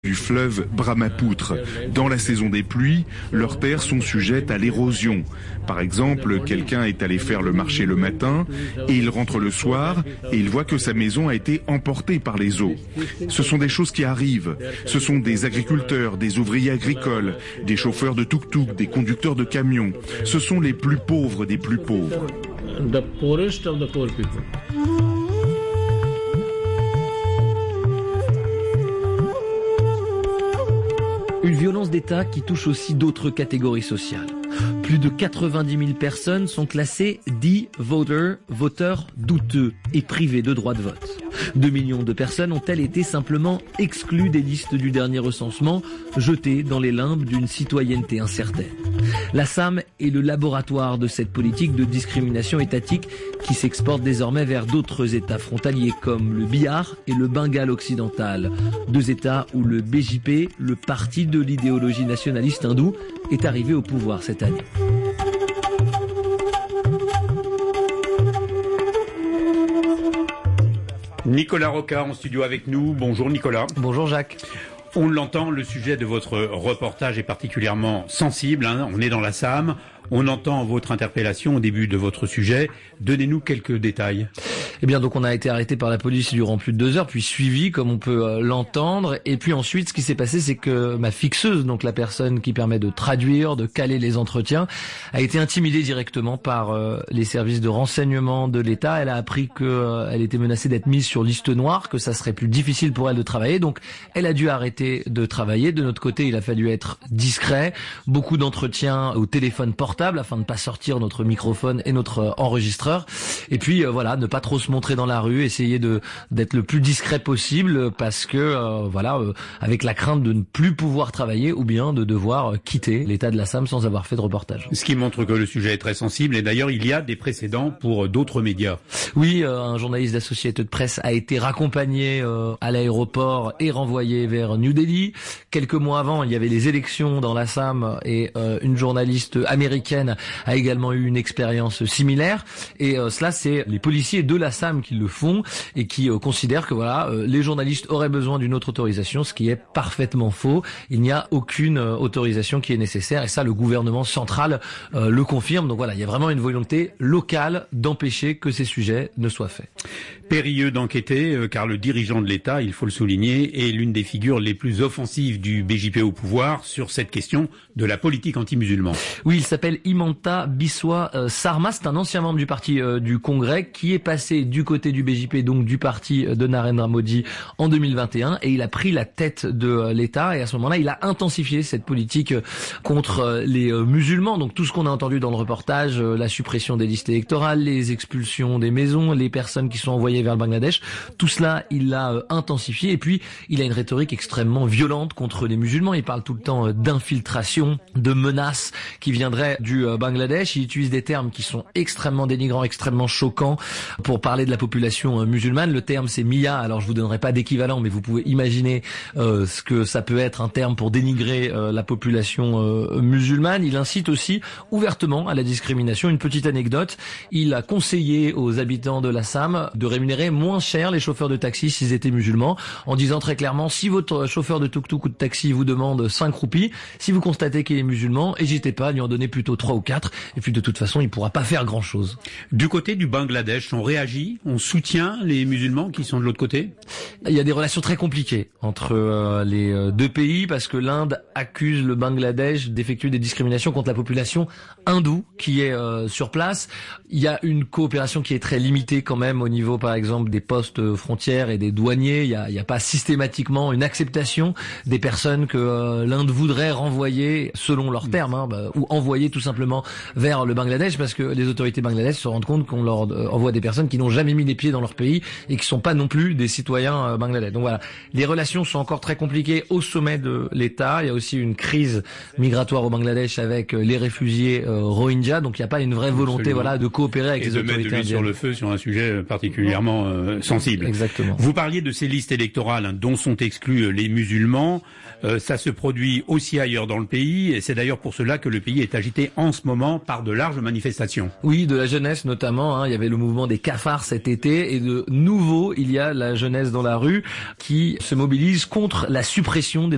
du fleuve Brahmapoutre. Dans la saison des pluies, leurs terres sont sujettes à l'érosion. Par exemple, quelqu'un est allé faire le marché le matin et il rentre le soir et il voit que sa maison a été emportée par les eaux. Ce sont des choses qui arrivent. Ce sont des agriculteurs, des ouvriers agricoles, des chauffeurs de tuk-tuk, des conducteurs de camions. Ce sont les plus pauvres des plus pauvres. The poorest of the poor people. Une violence d'État qui touche aussi d'autres catégories sociales. Plus de 90 000 personnes sont classées D-voters, voteurs douteux et privés de droit de vote. 2 millions de personnes ont-elles été simplement exclues des listes du dernier recensement, jetées dans les limbes d'une citoyenneté incertaine. L'Assam est le laboratoire de cette politique de discrimination étatique qui s'exporte désormais vers d'autres États frontaliers comme le Bihar et le Bengale occidental. 2 États où le BJP, le parti de l'idéologie nationaliste hindoue, est arrivé au pouvoir cette année. Nicolas Rocca en studio avec nous. Bonjour Nicolas. Bonjour Jacques. On l'entend, le sujet de votre reportage est particulièrement sensible. On est dans l'Assam. On entend votre interpellation au début de votre sujet. Donnez-nous quelques détails. Eh bien, donc on a été arrêté par la police durant plus de 2 heures, puis suivi, comme on peut l'entendre. Et puis ensuite, ce qui s'est passé, c'est que ma fixeuse, donc la personne qui permet de traduire, de caler les entretiens, a été intimidée directement par les services de renseignement de l'État. Elle a appris qu'elle était menacée d'être mise sur liste noire, que ça serait plus difficile pour elle de travailler. Donc, elle a dû arrêter de travailler. De notre côté, il a fallu être discret. Beaucoup d'entretiens au téléphone portable afin de ne pas sortir notre microphone et notre enregistreur. Et puis voilà, ne pas trop se montrer dans la rue, essayer d'être le plus discret possible parce que avec la crainte de ne plus pouvoir travailler ou bien de devoir quitter l'État de l'Assam sans avoir fait de reportage. Ce qui montre que le sujet est très sensible et d'ailleurs il y a des précédents pour d'autres médias. Oui, un journaliste d'Associated Press a été raccompagné à l'aéroport et renvoyé vers New Delhi. Quelques mois avant, il y avait les élections dans l'Assam et une journaliste américaine a également eu une expérience similaire. Et cela, c'est les policiers de l'Assam qui le font et qui considèrent que les journalistes auraient besoin d'une autre autorisation, ce qui est parfaitement faux. Il n'y a aucune autorisation qui est nécessaire et ça, le gouvernement central le confirme. Donc voilà, il y a vraiment une volonté locale d'empêcher que ces sujets ne soient faits. Périlleux d'enquêter, car le dirigeant de l'État, il faut le souligner, est l'une des figures les plus offensives du BJP au pouvoir sur cette question de la politique anti-musulman. Oui, il s'appelle Himanta Biswa Sarma, c'est un ancien membre du parti du Congrès qui est passé du côté du BJP, donc du parti de Narendra Modi en 2021 et il a pris la tête de l'État et à ce moment-là, il a intensifié cette politique contre les musulmans. Donc tout ce qu'on a entendu dans le reportage, la suppression des listes électorales, les expulsions des maisons, les personnes qui sont envoyées vers le Bangladesh, tout cela, il l'a intensifié et puis il a une rhétorique extrêmement violente contre les musulmans. Il parle tout le temps d'infiltration, de menaces qui viendraient du Bangladesh. Il utilise des termes qui sont extrêmement dénigrants, extrêmement choquants pour parler de la population musulmane. Le terme c'est Mia, alors je vous donnerai pas d'équivalent, mais vous pouvez imaginer ce que ça peut être un terme pour dénigrer la population musulmane. Il incite aussi ouvertement à la discrimination. Une petite anecdote, il a conseillé aux habitants de l'Assam de rémunérer moins cher les chauffeurs de taxi s'ils étaient musulmans, en disant très clairement, si votre chauffeur de tuk-tuk ou de taxi vous demande 5 roupies, si vous constatez qu'il est musulman, n'hésitez pas à lui en donner plutôt 3 ou 4, et puis de toute façon, il pourra pas faire grand-chose. Du côté du Bangladesh, on réagit, on soutient les musulmans qui sont de l'autre côté? Il y a des relations très compliquées entre les deux pays, parce que l'Inde accuse le Bangladesh d'effectuer des discriminations contre la population hindoue qui est sur place. Il y a une coopération qui est très limitée quand même au niveau, par exemple, des postes frontières et des douaniers. Il y a pas systématiquement une acceptation des personnes que l'Inde voudrait renvoyer selon leurs termes, ou envoyer tout simplement vers le Bangladesh, parce que les autorités bangladaises se rendent compte qu'on leur envoie des personnes qui n'ont jamais mis les pieds dans leur pays et qui sont pas non plus des citoyens bangladais. Donc voilà, les relations sont encore très compliquées au sommet de l'État. Il y a aussi une crise migratoire au Bangladesh avec les réfugiés Rohingyas, donc il n'y a pas une vraie volonté de coopérer avec les autorités indiennes. Et de mettre de l'huile sur le feu sur un sujet particulièrement sensible. Exactement. Vous parliez de ces listes électorales dont sont exclus les musulmans. Ça se produit aussi ailleurs dans le pays et c'est d'ailleurs pour cela que le pays est agité en ce moment par de larges manifestations. Oui, de la jeunesse notamment. Il y avait le mouvement des cafards cet été et de nouveau il y a la jeunesse dans la rue qui se mobilise contre la suppression des